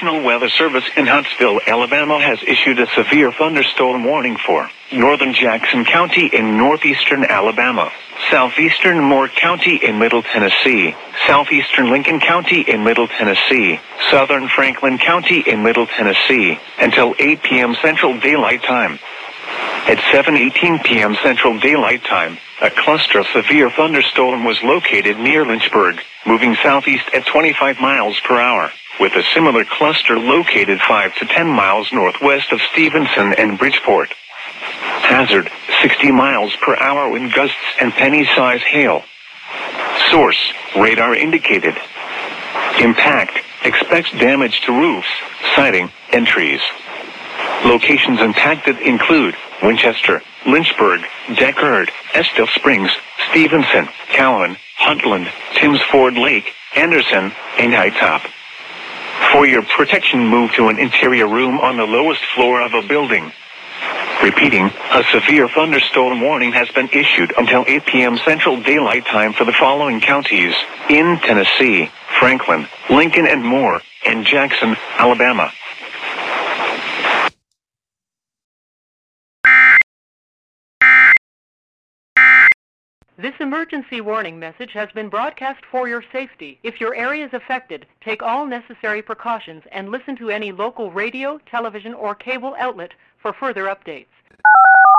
National Weather Service in Huntsville, Alabama has issued a severe thunderstorm warning for northern Jackson County in northeastern Alabama, southeastern Moore County in Middle Tennessee, southeastern Lincoln County in Middle Tennessee, southern Franklin County in Middle Tennessee, until 8 p.m. Central Daylight Time. At 7:18 p.m. Central Daylight Time, a cluster of severe thunderstorm was located near Lynchburg, moving southeast at 25 miles per hour, with a similar cluster located 5 to 10 miles northwest of Stevenson and Bridgeport. Hazard, 60 miles per hour wind gusts and penny-size hail. Source, radar indicated. Impact, expects damage to roofs, siding, and trees. Locations impacted include Winchester, Lynchburg, Deckard, Estill Springs, Stevenson, Cowan, Huntland, Timms Ford Lake, Anderson, and High Top. For your protection, move to an interior room on the lowest floor of a building. Repeating, a severe thunderstorm warning has been issued until 8 p.m. Central Daylight Time for the following counties: in Tennessee, Franklin, Lincoln and Moore, and Jackson, Alabama. This emergency warning message has been broadcast for your safety. If your area is affected, take all necessary precautions and listen to any local radio, television, or cable outlet for further updates.